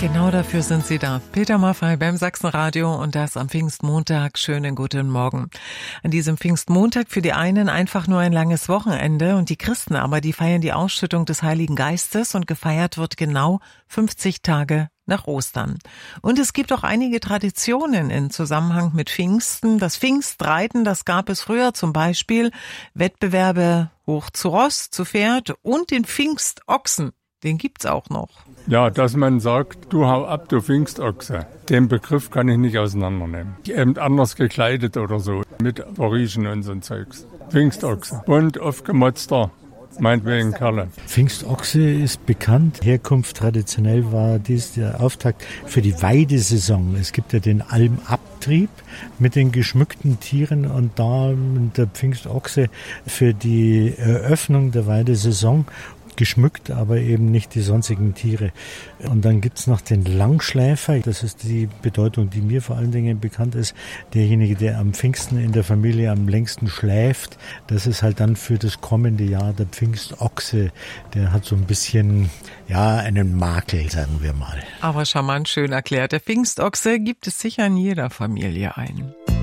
Genau dafür sind Sie da. Peter Maffay beim Sachsenradio und das am Pfingstmontag. Schönen guten Morgen. An diesem Pfingstmontag für die einen einfach nur ein langes Wochenende und die Christen aber, die feiern die Ausschüttung des Heiligen Geistes und gefeiert wird genau 50 Tage nach Ostern. Und es gibt auch einige Traditionen in Zusammenhang mit Pfingsten. Das Pfingstreiten, das gab es früher, zum Beispiel Wettbewerbe hoch zu Ross, zu Pferd und den Pfingstochsen. Den gibt's auch noch. Ja, dass man sagt, du hau ab, du Pfingstochse. Den Begriff kann ich nicht auseinandernehmen. Eben anders gekleidet oder so, mit Orischen und so ein Zeugs. Pfingstochse. Bunt aufgemotzter, meinetwegen Kerle. Pfingstochse ist bekannt. Herkunft traditionell war dies der Auftakt für die Weidesaison. Es gibt ja den Almabtrieb mit den geschmückten Tieren und da der Pfingstochse für die Eröffnung der Weidesaison geschmückt, aber eben nicht die sonstigen Tiere. Und dann gibt's noch den Langschläfer. Das ist die Bedeutung, die mir vor allen Dingen bekannt ist. Derjenige, der am Pfingsten in der Familie am längsten schläft. Das ist halt dann für das kommende Jahr der Pfingstochse. Der hat so ein bisschen, ja, einen Makel, sagen wir mal. Aber charmant schön erklärt. Der Pfingstochse gibt es sicher in jeder Familie ein.